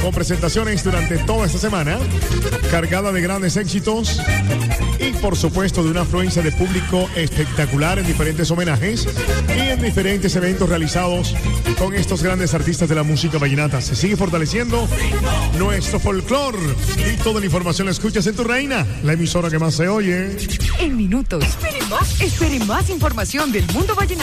con presentaciones durante toda esta semana, cargada de grandes éxitos y por supuesto de una afluencia de público espectacular en diferentes homenajes y en diferentes eventos realizados con estos grandes artistas de la música vallenata. Se sigue fortaleciendo nuestro folclore y toda la información la escuchas en Tu Reina, la emisora que más se oye. En minutos, espere más información del mundo vallenato.